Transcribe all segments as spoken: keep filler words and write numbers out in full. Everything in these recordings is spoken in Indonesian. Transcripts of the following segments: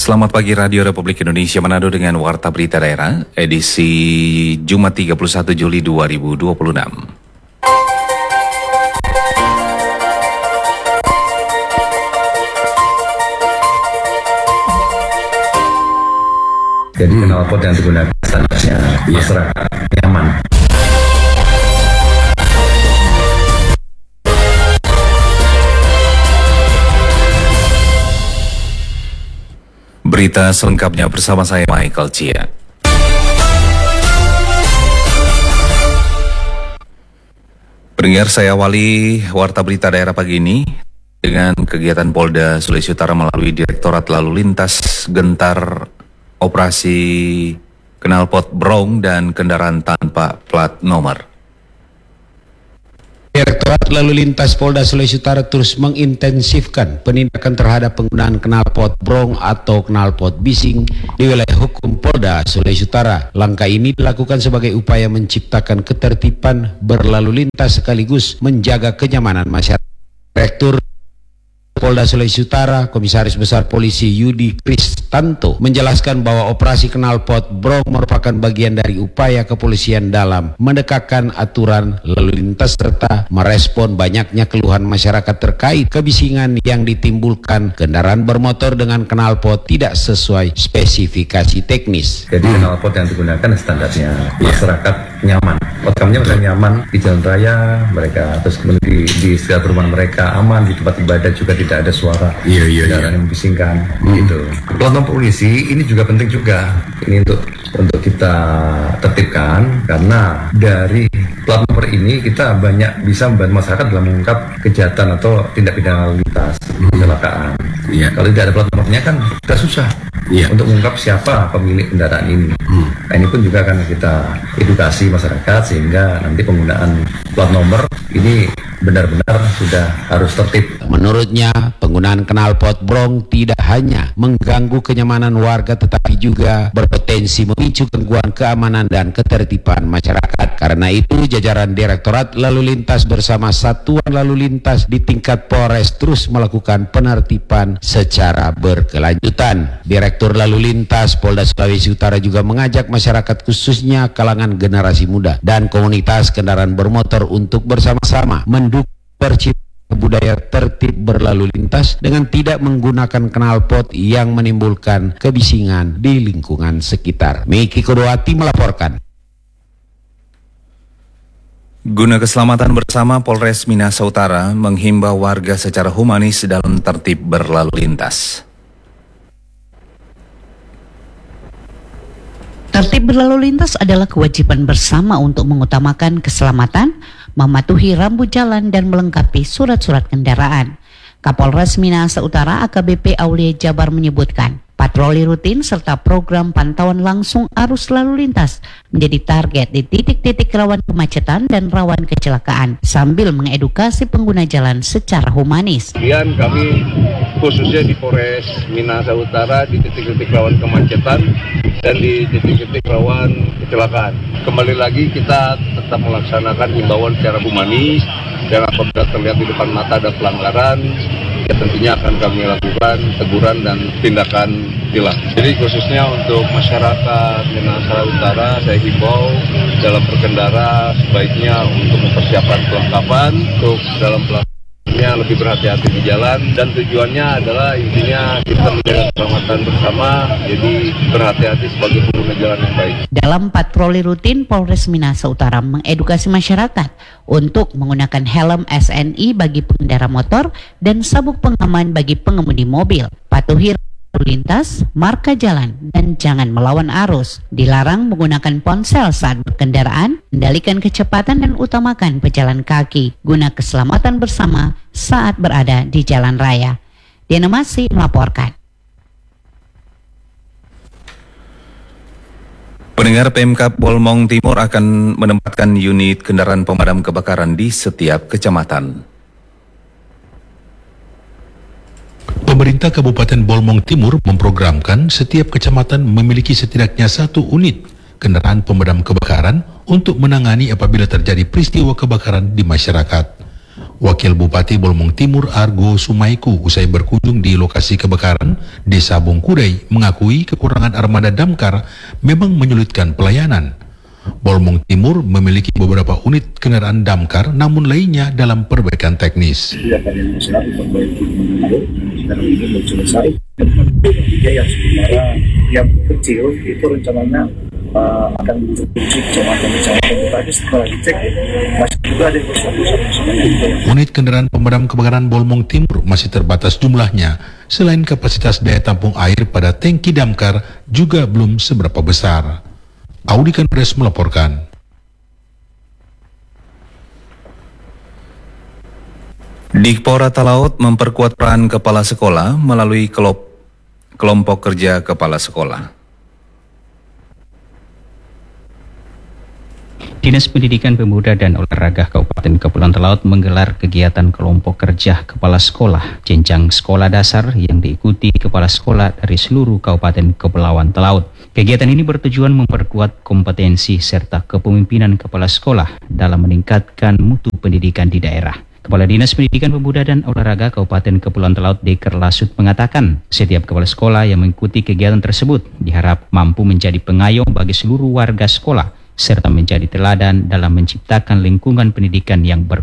Selamat pagi Radio Republik Indonesia Manado dengan Warta Berita Daerah edisi Jumat tiga puluh satu Juli dua ribu dua puluh enam. Jadi knalpot yang digunakan standarnya masyarakat nyaman. Berita selengkapnya bersama saya Michael Chia. Pendengar, saya awali Warta Berita Daerah pagi ini dengan kegiatan Polda Sulawesi Utara melalui Direktorat Lalu Lintas gentar operasi knalpot brong dan kendaraan tanpa plat nomor. Direktorat Lalu Lintas Polda Sulawesi Utara terus mengintensifkan penindakan terhadap penggunaan knalpot brong atau knalpot bising di wilayah hukum Polda Sulawesi Utara. Langkah ini dilakukan sebagai upaya menciptakan ketertiban berlalu lintas sekaligus menjaga kenyamanan masyarakat. Direktur Polda Sulawesi Utara, Komisaris Besar Polisi Yudi Kristanto menjelaskan bahwa operasi knalpot brong merupakan bagian dari upaya kepolisian dalam mendekatkan aturan lalu lintas serta merespon banyaknya keluhan masyarakat terkait kebisingan yang ditimbulkan kendaraan bermotor dengan knalpot tidak sesuai spesifikasi teknis. Jadi knalpot yang digunakan standarnya masyarakat nyaman. Outcome-nya mereka nyaman di jalan raya mereka, terus kemudian di, di sekitar perumahan mereka aman, di tempat ibadah juga tidak ada suara iya, iya, kendaraan iya. yang membisingkan. Hmm. Gitu. Plat nomor polisi ini juga penting juga. Ini untuk untuk kita tertibkan karena dari plat nomor ini kita banyak bisa membantu masyarakat dalam mengungkap kejahatan atau tindak pidana lalu lintas, kecelakaan. Hmm. Yeah. Kalau tidak ada plat nomornya kan kita susah yeah. untuk mengungkap siapa pemilik kendaraan ini. Hmm. Nah, ini pun juga akan kita edukasi masyarakat sehingga nanti penggunaan plat nomor ini benar-benar sudah harus tertib. Menurutnya, penggunaan knalpot brong tidak hanya mengganggu kenyamanan warga tetapi juga berpotensi memicu gangguan keamanan dan ketertiban masyarakat. Karena itu, jajaran Direktorat Lalu Lintas bersama Satuan Lalu Lintas di tingkat Polres terus melakukan penertiban secara berkelanjutan. Direktur Lalu Lintas Polda Sulawesi Utara juga mengajak masyarakat khususnya kalangan generasi muda dan komunitas kendaraan bermotor untuk bersama-sama mendukung perciptaan budaya tertib berlalu lintas dengan tidak menggunakan knalpot yang menimbulkan kebisingan di lingkungan sekitar. Miki Kodowati melaporkan. Guna keselamatan bersama, Polres Minahasa Utara menghimbau warga secara humanis dalam tertib berlalu lintas. Tertib berlalu lintas adalah kewajiban bersama untuk mengutamakan keselamatan, mematuhi rambu jalan dan melengkapi surat-surat kendaraan. Kapolres Minahasa Utara A K B P Aulia Jabar menyebutkan, patroli rutin serta program pantauan langsung arus lalu lintas menjadi target di titik-titik rawan kemacetan dan rawan kecelakaan sambil mengedukasi pengguna jalan secara humanis. Kemudian kami khususnya di Polres Minahasa Utara di titik-titik rawan kemacetan dan di titik-titik rawan kecelakaan. Kembali lagi kita tetap melaksanakan himbauan secara humanis dan apabila terlihat di depan mata ada pelanggaran, ya tentunya akan kami lakukan teguran dan tindakan tilang. Jadi khususnya untuk masyarakat Minahasa Utara saya himbau dalam berkendara sebaiknya untuk mempersiapkan perlengkapan untuk dalam pelaksanaan lebih berhati-hati di jalan dan tujuannya adalah intinya kita menjaga keselamatan bersama, jadi berhati-hati sebagai pengguna jalan yang baik. Dalam patroli rutin, Polres Minahasa Utara mengedukasi masyarakat untuk menggunakan helm S N I bagi pengendara motor dan sabuk pengaman bagi pengemudi mobil. Patuhi lalu lintas, marka jalan, dan jangan melawan arus. Dilarang menggunakan ponsel saat berkendaraan, kendalikan kecepatan dan utamakan pejalan kaki guna keselamatan bersama saat berada di jalan raya. Diana Masih melaporkan. Pendengar, Pemkab Bolmong Timur akan menempatkan unit kendaraan pemadam kebakaran di setiap kecamatan. Pemerintah Kabupaten Bolmong Timur memprogramkan setiap kecamatan memiliki setidaknya satu unit kendaraan pemadam kebakaran untuk menangani apabila terjadi peristiwa kebakaran di masyarakat. Wakil Bupati Bolmong Timur Argo Sumaiku usai berkunjung di lokasi kebakaran Desa Bongkudai mengakui kekurangan armada damkar memang menyulitkan pelayanan. Bolmong Timur memiliki beberapa unit kendaraan damkar namun lainnya dalam perbaikan teknis. Akan yang besar diperbaiki dan ini belum selesai. Tiga yang sementara yang kecil itu rencananya uh, akan dicuci kecamatan-kecamatan tadi setelah dicek masih juga ada yang Unit kendaraan pemadam kebakaran Bolmong Timur masih terbatas jumlahnya. Selain kapasitas daya tampung air pada tangki damkar juga belum seberapa besar. Audi Kanpres melaporkan. Dikpora Talaut memperkuat peran kepala sekolah melalui kelop, kelompok kerja kepala sekolah. Dinas Pendidikan Pemuda dan Olahraga Kabupaten Kepulauan Talaut menggelar kegiatan kelompok kerja kepala sekolah jenjang sekolah dasar yang diikuti kepala sekolah dari seluruh Kabupaten Kepulauan Talaut. Kegiatan ini bertujuan memperkuat kompetensi serta kepemimpinan kepala sekolah dalam meningkatkan mutu pendidikan di daerah. Kepala Dinas Pendidikan Pemuda dan Olahraga Kabupaten Kepulauan Talaut Deker Lasut mengatakan, setiap kepala sekolah yang mengikuti kegiatan tersebut diharap mampu menjadi pengayom bagi seluruh warga sekolah serta menjadi teladan dalam menciptakan lingkungan pendidikan yang ber.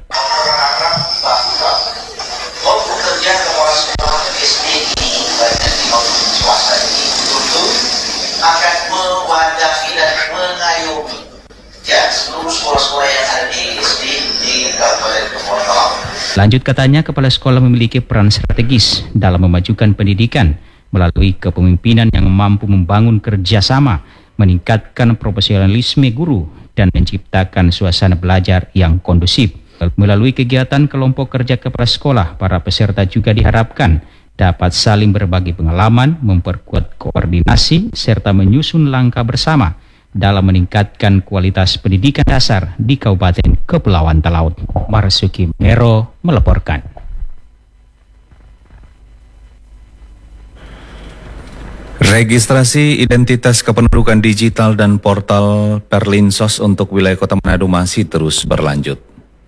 akan mewadahi dan mengayomi ya seluruh sekolah-sekolah yang ada di S D di Kabupaten Kepulauan Talaut. Lanjut katanya, kepala sekolah memiliki peran strategis dalam memajukan pendidikan melalui kepemimpinan yang mampu membangun kerjasama, meningkatkan profesionalisme guru, dan menciptakan suasana belajar yang kondusif. Melalui kegiatan kelompok kerja kepala sekolah, para peserta juga diharapkan dapat saling berbagi pengalaman, memperkuat koordinasi, serta menyusun langkah bersama dalam meningkatkan kualitas pendidikan dasar di Kabupaten Kepulauan Talaut. Marsuki Mero melaporkan. Registrasi identitas kependudukan digital dan portal Perlinsos untuk wilayah Kota Manado masih terus berlanjut.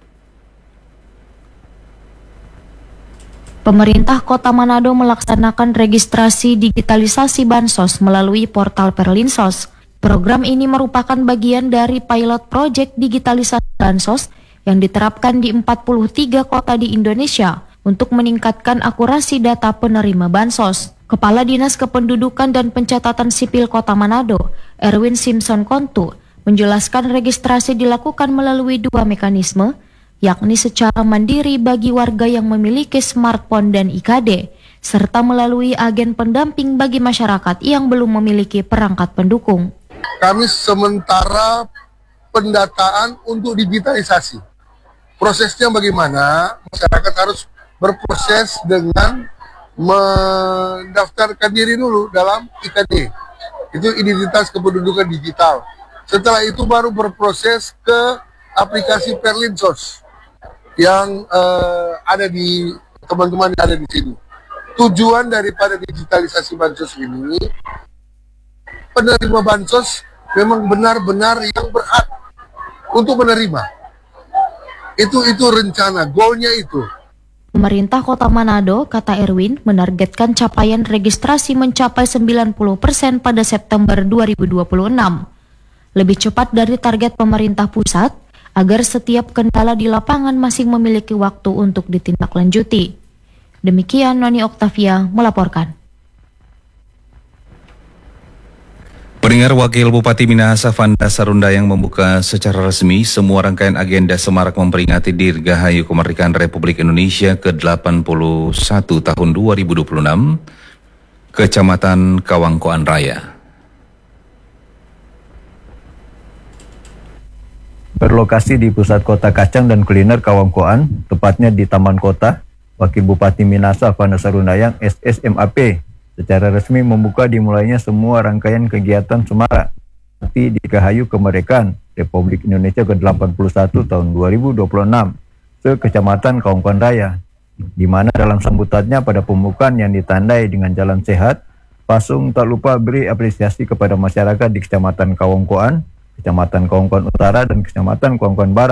Pemerintah Kota Manado melaksanakan registrasi digitalisasi Bansos melalui portal Perlinsos. Program ini merupakan bagian dari pilot project digitalisasi Bansos yang diterapkan di empat puluh tiga kota di Indonesia untuk meningkatkan akurasi data penerima Bansos. Kepala Dinas Kependudukan dan Pencatatan Sipil Kota Manado, Erwin Simpson Kontu, menjelaskan registrasi dilakukan melalui dua mekanisme, yakni secara mandiri bagi warga yang memiliki smartphone dan I K D, serta melalui agen pendamping bagi masyarakat yang belum memiliki perangkat pendukung. Kami sementara pendataan untuk digitalisasi. Prosesnya bagaimana? Masyarakat harus berproses dengan mendaftarkan diri dulu dalam I K D. Itu identitas kependudukan digital. Setelah itu baru berproses ke aplikasi Perlinsos yang uh, ada di teman-teman yang ada di sini. Tujuan daripada digitalisasi Bansos ini, penerima Bansos memang benar-benar yang berhak untuk menerima. Itu itu rencana, goalnya itu. Pemerintah Kota Manado, kata Erwin, menargetkan capaian registrasi mencapai sembilan puluh persen pada September dua ribu dua puluh enam. Lebih cepat dari target pemerintah pusat, agar setiap kendala di lapangan masih memiliki waktu untuk ditindaklanjuti. Demikian Noni Oktavia melaporkan. Pendengar, Wakil Bupati Minahasa Vanda Sarunda yang membuka secara resmi semua rangkaian agenda semarak memperingati Dirgahayu Kemerdekaan Republik Indonesia ke delapan puluh satu tahun dua ribu dua puluh enam, Kecamatan Kawangkoan Raya. Berlokasi di pusat kota kacang dan kuliner Kawangkoan, tepatnya di Taman Kota, Wakil Bupati Minahasa Vanda Sarundayang S S M A P secara resmi membuka dimulainya semua rangkaian kegiatan semarak seperti Dirgahayu Kemerdekaan Republik Indonesia ke delapan puluh satu tahun dua ribu dua puluh enam se Kecamatan Kawangkoan Raya, di mana dalam sambutannya pada pembukaan yang ditandai dengan jalan sehat, Pasung tak lupa beri apresiasi kepada masyarakat di Kecamatan Kawangkoan, Kecamatan Kawangkoan Utara, dan Kecamatan Kawangkoan Barat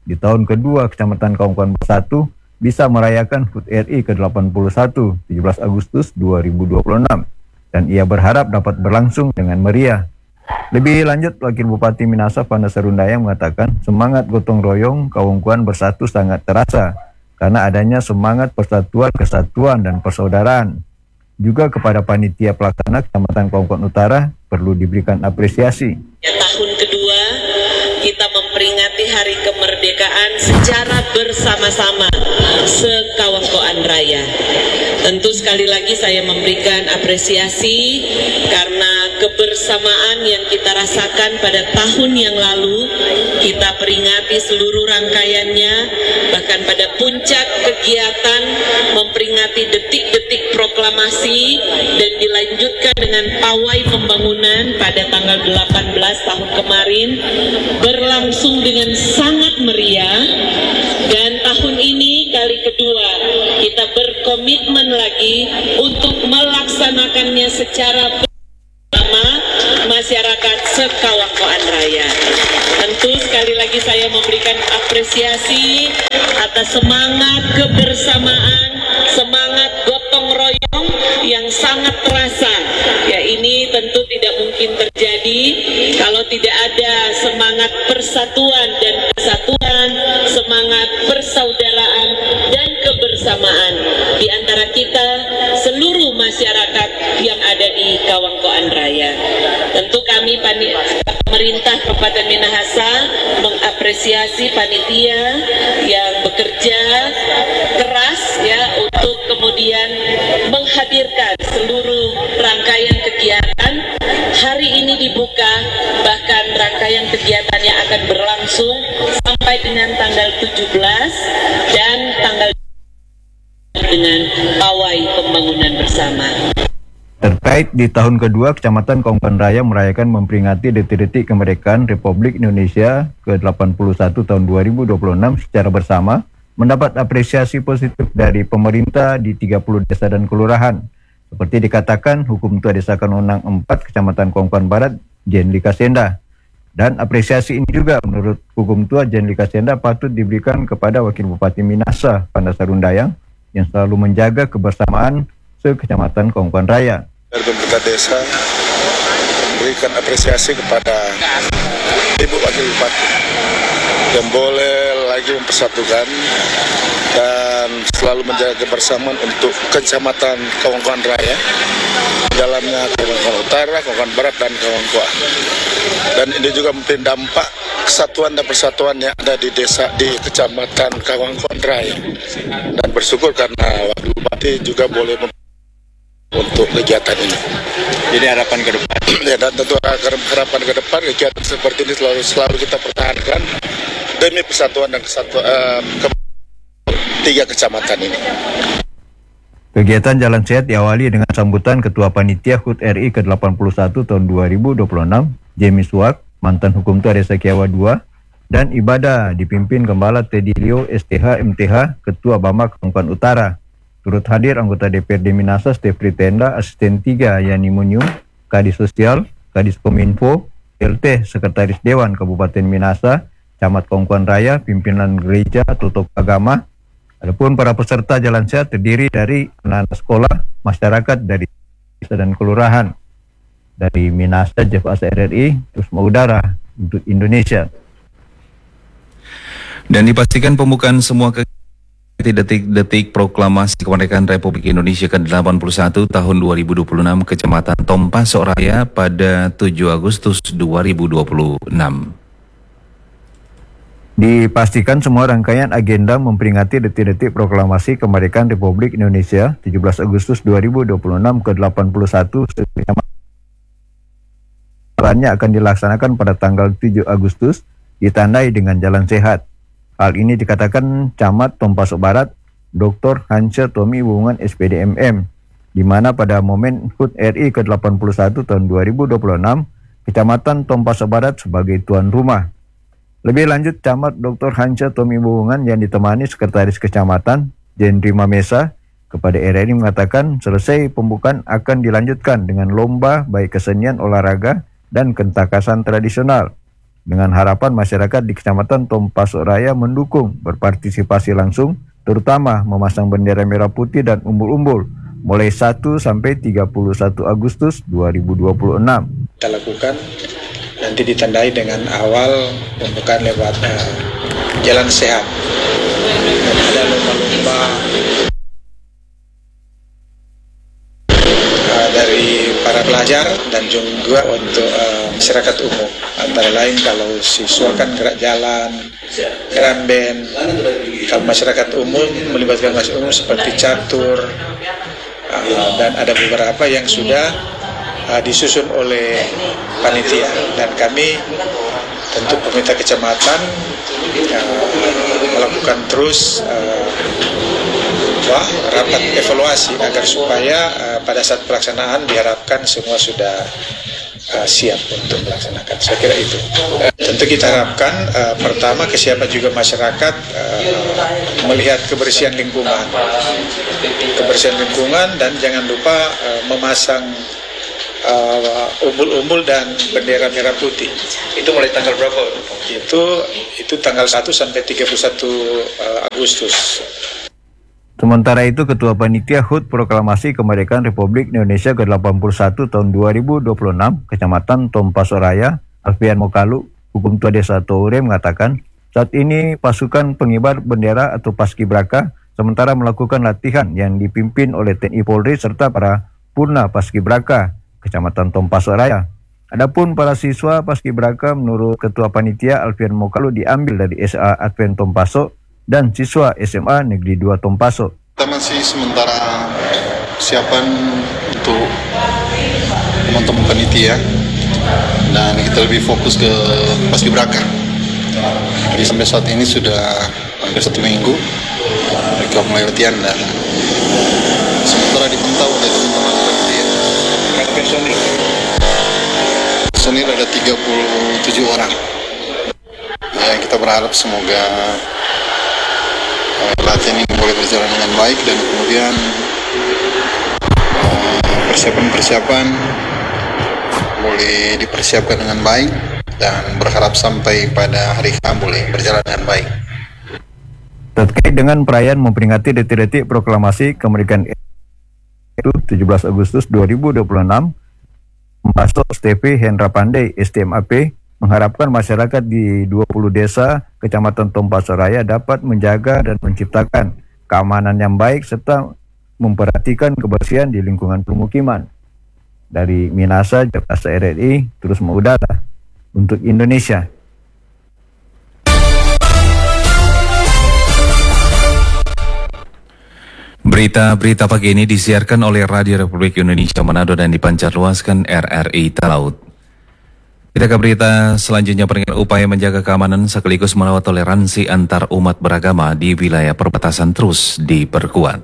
di tahun kedua Kecamatan Kaungkuan Bersatu bisa merayakan H U T R I ke delapan puluh satu, tujuh belas Agustus dua ribu dua puluh enam, dan ia berharap dapat berlangsung dengan meriah. Lebih lanjut, Wakil Bupati Minahasa Fanda Serundayang mengatakan semangat gotong royong Kaungkuan Bersatu sangat terasa karena adanya semangat persatuan, kesatuan, dan persaudaraan. Juga kepada panitia pelaksana Kecamatan Kaungkuan Utara perlu diberikan apresiasi. Ya, tahun kedua kita memperingati Hari Kemerdekaan secara bersama-sama se-Kaungkuan Raya. Tentu sekali lagi saya memberikan apresiasi karena kebersamaan yang kita rasakan pada tahun yang lalu kita peringati seluruh rangkaiannya, bahkan pada puncak kegiatan memperingati detik-detik proklamasi dan dilanjutkan dengan pawai pembangunan pada tanggal delapan belas tahun kemarin berlangsung dengan sangat meriah, dan tahun ini kali kedua kita berkomitmen lagi untuk melaksanakannya secara bersama masyarakat se-Kaungkuan Raya. Tentu sekali lagi saya memberikan apresiasi atas semangat kebersamaan, semangat gotong royong yang sangat terasa. Ya, ini tentu tidak mungkin terjadi kalau tidak ada semangat persatuan dan kesatuan, semangat persaudaraan dan kebersamaan di antara kita seluruh masyarakat yang ada di Kaungkuan Raya. Tentu kami pemerintah Kabupaten Minahasa mengapresiasi panitia yang bekerja keras ya untuk kemudian menghadirkan seluruh rangkaian kegiatan. Hari ini dibuka, bahkan rangkaian kegiatannya akan berlangsung sampai dengan tanggal tujuh belas dan tanggal dengan pawai pembangunan bersama. Terkait di tahun kedua Kecamatan Kaungkuan Raya merayakan memperingati detik-detik kemerdekaan Republik Indonesia ke delapan puluh satu tahun dua ribu dua puluh enam secara bersama, mendapat apresiasi positif dari pemerintah di tiga puluh desa dan kelurahan. Seperti dikatakan Hukum Tua Desa Kanonang empat Kecamatan Kaungkuan Barat, Jenli Kasenda. Dan apresiasi ini juga menurut Hukum Tua Jenli Kasenda patut diberikan kepada Wakil Bupati Minahasa Fanda Serundayang yang selalu menjaga kebersamaan se-Kecamatan Kaungkuan Raya. Dari pemerintah desa berikan apresiasi kepada Ibu Wakil Bupati yang boleh lagi mempersatukan dan selalu menjaga kebersamaan untuk Kecamatan Kaungkuan Raya, dalamnya Kaungkuan Utara, Kaungkuan Barat, dan Kaungkuan. Dan ini juga memberi dampak kesatuan dan persatuan yang ada di desa di Kecamatan Kaungkuan Raya. Dan bersyukur karena Wakil Bupati juga boleh untuk kegiatan ini. Jadi harapan ke depan. Ya, dan tentu harapan ke depan kegiatan seperti ini selalu selalu kita pertahankan demi persatuan dan kesatuan uh, ke tiga kecamatan ini. Kegiatan Jalan Sehat diawali dengan sambutan Ketua Panitia H U T R I ke delapan puluh satu tahun dua ribu dua puluh enam, Jemi Suak, mantan Hukum Tua Desa Kiawa dua, dan ibadah dipimpin Gembala Teddy Leo S T H M T H, Ketua Bama Kaungkuan Utara. Turut hadir anggota D P R D Minahasa Stefri Tenda, Asisten tiga Yani Munyum, Kadis Sosial, Kadis Kominfo, L T Sekretaris Dewan Kabupaten Minahasa, Camat Kaungkuan Raya, pimpinan gereja atau tokoh agama. Adapun para peserta Jalan Sehat terdiri dari anak-anak sekolah, masyarakat dari desa dan kelurahan. Dari Minahasa, Jeff Asa R R I, Usma Udara untuk Indonesia. Dan dipastikan pembukaan semua kegiatan detik-detik proklamasi kemerdekaan Republik Indonesia ke delapan puluh satu tahun dua ribu dua puluh enam Kecamatan Tompasok Raya pada tujuh Agustus dua ribu dua puluh enam. Dipastikan semua rangkaian agenda memperingati detik-detik proklamasi kemerdekaan Republik Indonesia tujuh belas Agustus dua ribu dua puluh enam ke delapan puluh satu akan dilaksanakan pada tanggal tujuh Agustus ditandai dengan jalan sehat. Hal ini dikatakan Camat Tompasok Barat, Doktor Hansa Tommy Wungan S P D M M, di mana pada momen H U T R I ke delapan puluh satu tahun dua ribu dua puluh enam, Kecamatan Tompasok Barat sebagai tuan rumah. Lebih lanjut, Camat Doktor Hansa Tommy Wungan yang ditemani Sekretaris Kecamatan, Jendri Mamesa, kepada R R I mengatakan selesai pembukaan akan dilanjutkan dengan lomba baik kesenian olahraga dan kentakasan tradisional. dengan harapan masyarakat di Kecamatan Tompasok Raya mendukung berpartisipasi langsung, terutama memasang bendera merah putih dan umbul-umbul mulai satu sampai tiga puluh satu Agustus dua ribu dua puluh enam. Kita lakukan nanti ditandai dengan awal pembukaan lewat uh, jalan sehat. Dan ada lomba-lomba uh, dari para pelajar dan juga untuk uh, masyarakat umum. Antara lain kalau siswa kan gerak jalan, gerak band, kalau masyarakat umum melibatkan masyarakat umum seperti catur, uh, dan ada beberapa yang sudah uh, disusun oleh panitia, dan kami tentu pemerintah kecamatan uh, melakukan terus uh, wah, rapat evaluasi agar supaya uh, pada saat pelaksanaan diharapkan semua sudah uh, siap untuk melaksanakan. Saya kira itu. Uh, tentu kita harapkan uh, pertama kesiapan juga masyarakat uh, melihat kebersihan lingkungan, kebersihan lingkungan dan jangan lupa uh, memasang Uh, umbul-umbul dan bendera merah putih. Itu mulai tanggal berapa? Itu itu tanggal satu sampai tiga puluh satu uh, Agustus. Sementara itu, Ketua Panitia H U T Proklamasi Kemerdekaan Republik Indonesia ke delapan puluh satu tahun dua ribu dua puluh enam, Kecamatan Tompasok Raya, Alfian Mokalu, Hukum Tua Desa Toure mengatakan, saat ini pasukan pengibar bendera atau Paskibraka sementara melakukan latihan yang dipimpin oleh T N I Polri serta para Purna Paskibraka Kecamatan Tompasok Raya. Adapun para siswa Paskibraka menurut Ketua Panitia Alfian Mokalu diambil dari S A Advent Tompasok dan siswa S M A Negeri dua Tompasok. Kita masih sementara persiapan untuk teman-teman panitia dan kita lebih fokus ke Paskibraka. Jadi sampai saat ini sudah hampir satu minggu kita mulai latihan dan sementara dipantau oleh teman-teman panitia. Personil personil ada tiga puluh tujuh orang. Ya, kita berharap semoga uh, latihan ini boleh berjalan dengan baik dan kemudian persiapan-persiapan uh, boleh dipersiapkan dengan baik dan berharap sampai pada hari H boleh berjalan dengan baik. Terkait dengan perayaan memperingati detik-detik proklamasi kemerdekaan itu tujuh belas Agustus dua ribu dua puluh enam, Tompasok S T P Hendra Pandai S T M A P mengharapkan masyarakat di dua puluh desa Kecamatan Tompasok Raya dapat menjaga dan menciptakan keamanan yang baik serta memperhatikan kebersihan di lingkungan permukiman. Dari Minasa, Jakarta R R I, terus mengudara untuk Indonesia. Berita-berita pagi ini disiarkan oleh Radio Republik Indonesia Manado dan dipancarluaskan R R I Talaut. Kita ke berita selanjutnya. Peringatan upaya menjaga keamanan sekaligus merawat toleransi antar umat beragama di wilayah perbatasan terus diperkuat.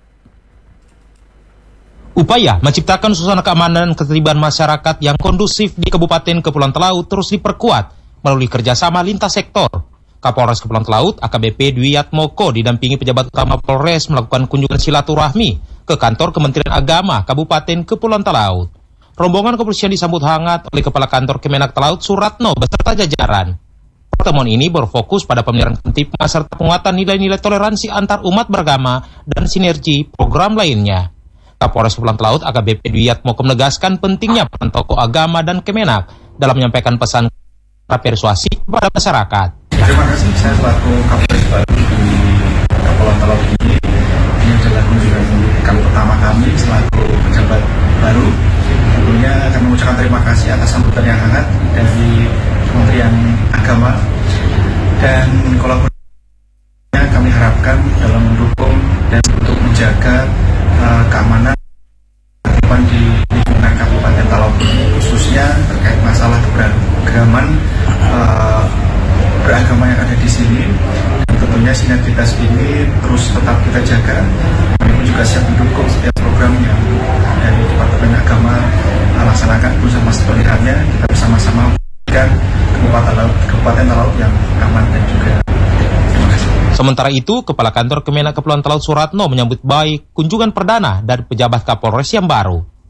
Upaya menciptakan suasana keamanan dan ketertiban masyarakat yang kondusif di Kabupaten Kepulauan Talaut terus diperkuat melalui kerjasama lintas sektor. Kapolres Kepulauan Talaut A K B P Dwi Yatmoko didampingi pejabat utama Polres melakukan kunjungan silaturahmi ke kantor Kementerian Agama Kabupaten Kepulauan Talaut. Rombongan kepolisian disambut hangat oleh Kepala Kantor Kemenak Talaut Suratno beserta jajaran. Pertemuan ini berfokus pada pemeliharaan Kamtipmas serta penguatan nilai-nilai toleransi antar umat beragama dan sinergi program lainnya. Kapolres Kepulauan Talaut A K B P Dwi Yatmoko menegaskan pentingnya peran tokoh agama dan Kemenak dalam menyampaikan pesan persuasi kepada masyarakat. Terima kasih, saya selaku Kapolres baru di Kepulauan Talaut ini. Ini adalah kunjungan kali pertama kami selaku pejabat baru. Tentunya kami mengucapkan terima kasih atas sambutan yang hangat dari Kementerian Agama dan kolaborasinya kami harapkan dalam mendukung dan untuk menjaga uh, keamanan di lingkungan Kabupaten Talaut ini, khususnya terkait masalah keberagaman uh, beragama yang ada di sini, dan tentunya sinergitas ini terus tetap kita jaga. Kami pun juga siap mendukung setiap program yang dari Departemen Agama laksanakan bersama setelahnya. Kita bersama-sama memberikan Kabupaten Talaut, Kabupaten Talaut yang aman dan juga. Terima kasih. Sementara itu, Kepala Kantor Kemenak Kepulauan Talaut Suratno menyambut baik kunjungan perdana dari pejabat Kapolres yang baru.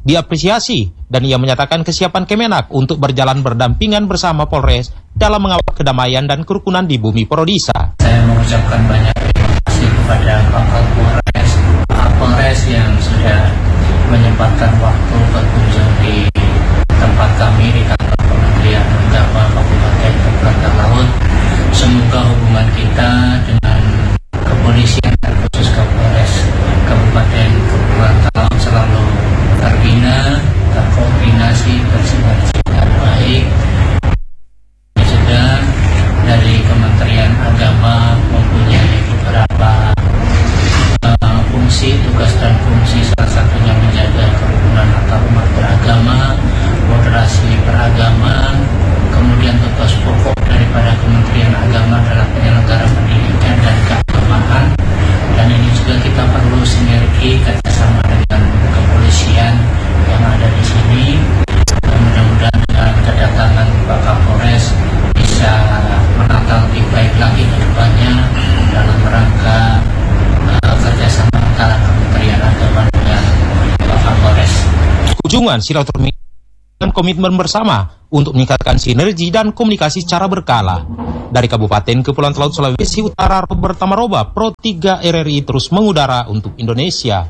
diapresiasi dan ia menyatakan kesiapan Kemenak untuk berjalan berdampingan bersama Polres dalam mengawal kedamaian dan kerukunan di bumi Porodisa. Saya mengucapkan banyak terima kasih kepada Pak Kapolres, Pak Polres yang sudah menyempatkan waktu berkunjung di tempat kami di kantor Kementerian Agama Kabupaten Kepulauan Talaut. Semoga hubungan kita dengan kepolisian dan khusus Kapolres Kabupaten Kepulauan Talaut selalu terbina, terkoordinasi, bersinergi dengan baik. Juga dari Kementerian Agama mempunyai beberapa uh, fungsi, tugas dan fungsi, salah satunya menjaga kerukunan antar umat beragama, moderasi beragama. Kemudian tugas pokok daripada Kementerian Agama adalah penyelenggara pendidikan dan keagamaan, dan ini juga kita perlu sinergi kerjasama dengan kepolisian yang ada di sini. Mudah-mudahan dengan kedatangan Pak Kapolres bisa menata lebih baik lagi ke depannya dalam rangka uh, kerjasama antara Kementerian Agama dengan Pak Kapolres. Kunjungan silaturahmi dan komitmen bersama untuk meningkatkan sinergi dan komunikasi secara berkala. Dari Kabupaten Kepulauan Talaut Sulawesi Utara, Robert Tamaroba, Pro tiga R R I terus mengudara untuk Indonesia.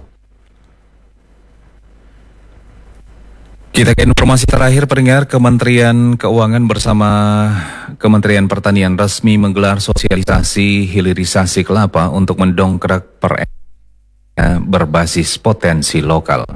Kita ke informasi terakhir, pendengar. Kementerian Keuangan bersama Kementerian Pertanian resmi menggelar sosialisasi hilirisasi kelapa untuk mendongkrak perekonomian berbasis potensi lokal.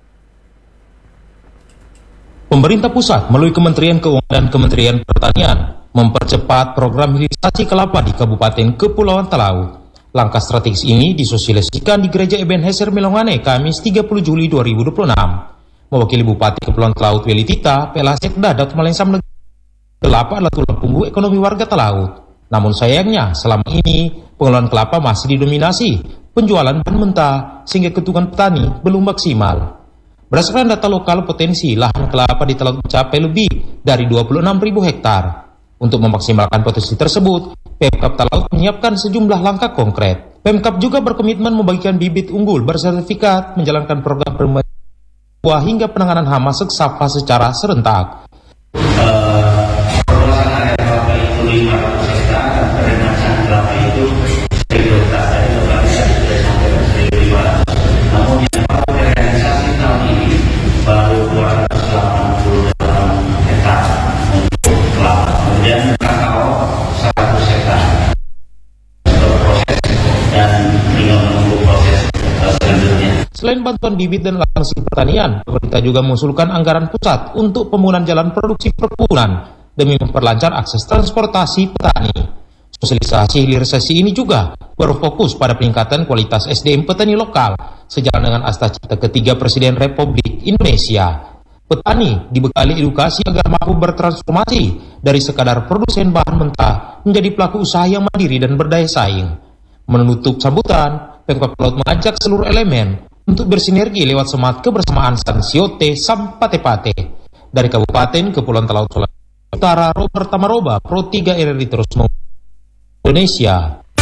Pemerintah pusat melalui Kementerian Keuangan dan Kementerian Pertanian mempercepat program hilirisasi kelapa di Kabupaten Kepulauan Talaut. Langkah strategis ini disosialisasikan di Gereja Ebenezer Melongane Kamis tiga puluh Juli dua ribu dua puluh enam. Mewakili Bupati Kepulauan Talaut Welitita, Pela Sekda Datuk Malensam Negeri, kelapa adalah tulang punggung ekonomi warga Talaut. Namun sayangnya selama ini pengelolaan kelapa masih didominasi penjualan bahan mentah sehingga keuntungan petani belum maksimal. Berdasarkan data lokal, potensi lahan kelapa di Talaut mencapai lebih dari dua puluh enam ribu hektar. Untuk memaksimalkan potensi tersebut, Pemkab Talaut menyiapkan sejumlah langkah konkret. Pemkab juga berkomitmen membagikan bibit unggul bersertifikat, menjalankan program permainan buah hingga penanganan hama seksapa secara serentak. Perluasan area kelapa itu lima ratus hektar dan perlintasan kelapa itu seribu hektar. Dari lokasi sudah sampai seribu lima ratus. Namun yang baru realisasi tahun ini baru dua ratus delapan puluh delapan hektar untuk kelapa. Kemudian kakao seratus hektar untuk proses dan tinggal menunggu proses selanjutnya. Selain bantuan bibit dan langsung pertanian, pemerintah juga mengusulkan anggaran pusat untuk pembangunan jalan produksi perkebunan demi memperlancar akses transportasi petani. Sosialisasi hilirisasi ini juga berfokus pada peningkatan kualitas S D M petani lokal sejalan dengan Asta Cipta ketiga Presiden Republik Indonesia. Petani dibekali edukasi agar mampu bertransformasi dari sekadar produsen bahan mentah menjadi pelaku usaha yang mandiri dan berdaya saing. Menutup sambutan, Pemkab Talaut mengajak seluruh elemen untuk bersinergi lewat semangat kebersamaan Sansiote Sampate-Pate. Dari Kabupaten Kepulauan Talaut Sulawesi Utara, Robert Tamaroba, Pro tiga R R I terus mengundang Indonesia.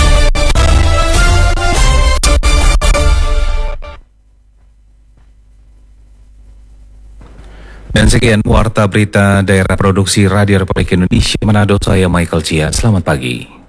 Dan sekian warta berita daerah produksi Radio Republik Indonesia Manado, saya Michael Cia. Selamat pagi.